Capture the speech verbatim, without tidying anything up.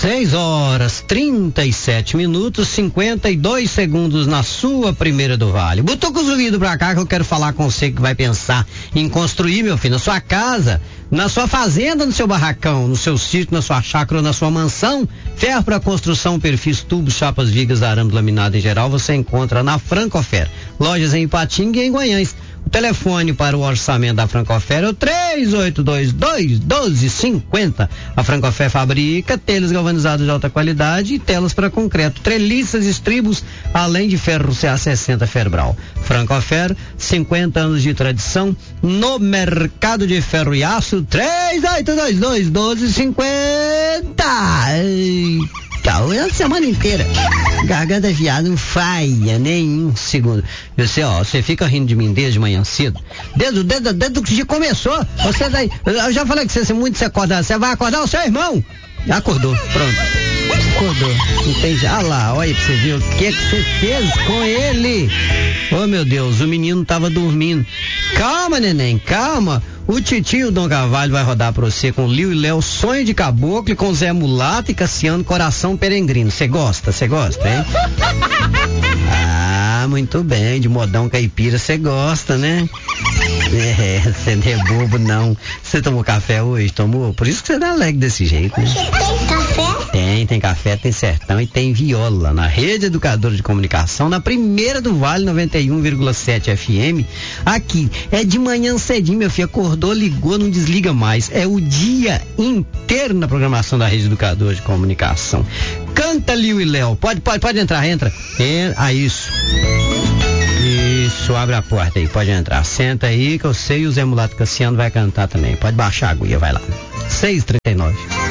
seis horas, trinta e sete minutos, cinquenta e dois segundos na sua primeira do Vale. Butuca os ouvidos pra cá que eu quero falar com você que vai pensar em construir, meu filho, na sua casa, na sua fazenda, no seu barracão, no seu sítio, na sua chácara ou na sua mansão. Ferro para construção, perfis, tubos, chapas, vigas, arame laminado em geral, você encontra na Francofer. Lojas em Ipatinga e em Guanhães. O telefone para o orçamento da Francofer é o três oito dois dois, um dois cinco zero. A Francofer fabrica telhas galvanizadas de alta qualidade e telas para concreto, treliças, estribos, além de ferro C A sessenta Ferbral. Francofer, cinquenta anos de tradição no mercado de ferro e aço. Três oito dois dois, um dois cinco zero. Calma, a semana inteira. Garganta afiada não falha nem um segundo. Você, ó, você fica rindo de mim desde manhã cedo. Desde, desde, desde que o dia começou. Você daí, eu já falei que você muito se acordar. Você vai acordar o seu irmão. Já acordou, pronto. Acordou. Entende? Ah lá, olha pra você ver o que que você fez com ele. Oh, meu Deus, o menino tava dormindo. Calma, neném, calma. O titio Dom Carvalho vai rodar pra você com Liu e Léo, Sonho de Caboclo, com Zé Mulato e Cassiano, Coração Peregrino. Você gosta? Você gosta, hein? Ah, muito bem. De modão caipira você gosta, né? É, você não é bobo, não. Você tomou café hoje? Tomou? Por isso que você tá alegre desse jeito, né? Tem café? Tem, tem café, tem sertão e tem viola. Na Rede Educadora de Comunicação, na primeira do Vale, noventa e um vírgula sete F M. Aqui, é de manhã cedinho, meu filho. Acordou, ligou, não desliga mais. É o dia inteiro na programação da Rede Educadora de Comunicação. Canta, Liu e Léo. Pode, pode, pode entrar, entra. entra. Ah, isso. Isso, abre a porta aí, pode entrar. Senta aí que eu sei e o Zé Mulato Cassiano vai cantar também. Pode baixar a agulha, vai lá. seis e trinta e nove.